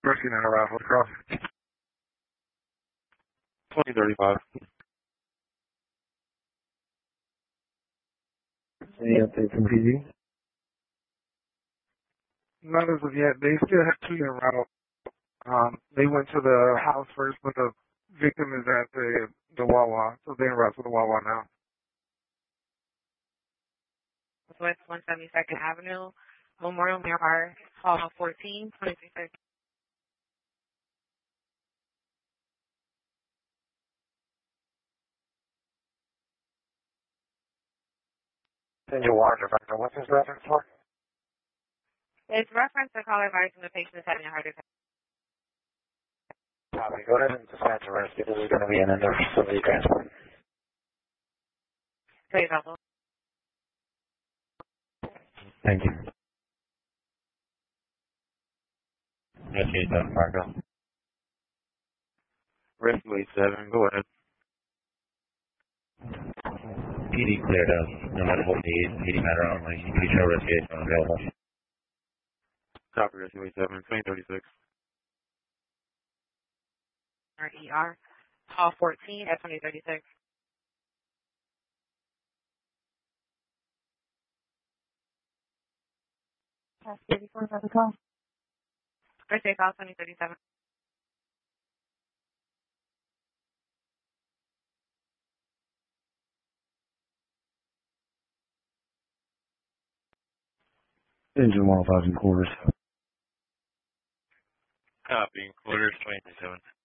Mercy and arrival across. 2035. Any updates from PD? Not as of yet. They still have two en route. They went to the house first, but the victim is at the Wawa, so they're en route to the Wawa now. West 172nd Avenue, Memorial Mayor Park, Hall 14, 26. Send your water director. What's this reference for? It's reference to caller advising the patient is having a heart attack. Copy. Go ahead and dispatch a rescue. This is going to be an inter-facility transport. Please, also. Thank you. Rescue 7, Fargo. Rescue 7, go ahead. PD cleared up. No matter what need, PD matter only. You can show rescue 8 available. Copy, Rescue 7, 2036. ER, Hall 14 at 2036. Rescue 4, have a call. Rescue call 2037. Engine 105 in quarters. Copy, quarters 2037.